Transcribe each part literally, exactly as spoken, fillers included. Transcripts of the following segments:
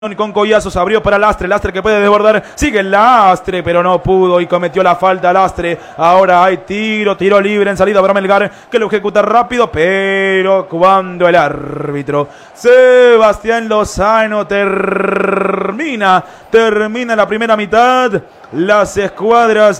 Con Collazos abrió para Lastre, Lastre que puede desbordar, sigue Lastre pero no pudo y cometió la falta Lastre. Ahora hay tiro, tiro libre en salida para Melgar que lo ejecuta rápido, pero cuando el árbitro Sebastián Lozano termina, termina la primera mitad, las escuadras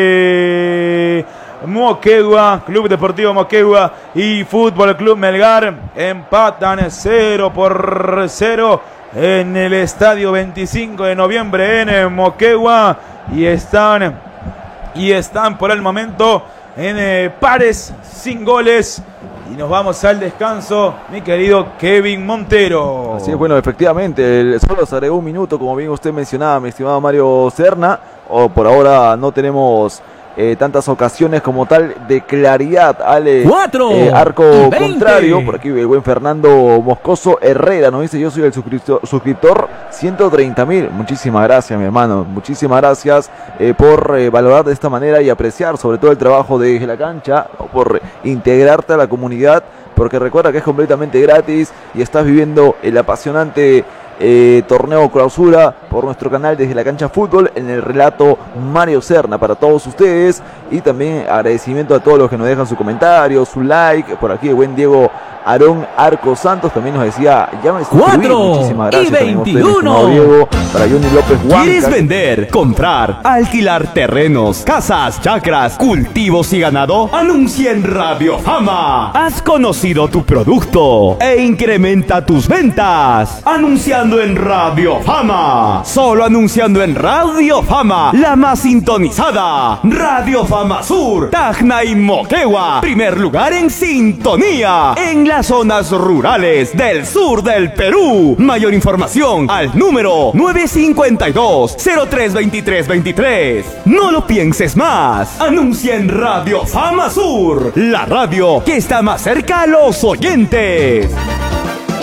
de Moquegua, Club Deportivo Moquegua y Fútbol Club Melgar empatan cero por cero en el estadio veinticinco de noviembre en Moquegua y están y están por el momento en eh, pares sin goles y nos vamos al descanso, mi querido Kevin Montero. Así es, bueno, efectivamente, el, solo se agregó un minuto, como bien usted mencionaba, mi estimado Mario Serna, o por ahora no tenemos Eh, tantas ocasiones como tal de claridad al eh, eh, arco contrario. Por aquí el buen Fernando Moscoso Herrera nos dice: yo soy el suscriptor, suscriptor ciento treinta mil. Muchísimas gracias, mi hermano, muchísimas gracias eh, por eh, valorar de esta manera y apreciar sobre todo el trabajo de la cancha, ¿no? Por integrarte a la comunidad, porque recuerda que es completamente gratis y estás viviendo el apasionante Eh, torneo clausura por nuestro canal Desde la Cancha Fútbol en el relato Mario Serna para todos ustedes, y también agradecimiento a todos los que nos dejan su comentario, su like. Por aquí el buen Diego Aarón Arco Santos también nos decía: ya me suscribí. Muchísimas gracias. Y veintiuno. Diego, para Johnny López Huanca. ¿Quieres vender, comprar, alquilar terrenos, casas, chacras, cultivos y ganado? Anuncia en Radio Fama. Has conocido tu producto e incrementa tus ventas anunciando en Radio Fama. Solo anunciando en Radio Fama, la más sintonizada. Radio Fama Sur, Tacna y Moquegua. Primer lugar en sintonía en las zonas rurales del sur del Perú. Mayor información al número nueve cinco dos, cero tres dos tres dos tres. No lo pienses más. Anuncia en Radio Fama Sur, la radio que está más cerca a los oyentes.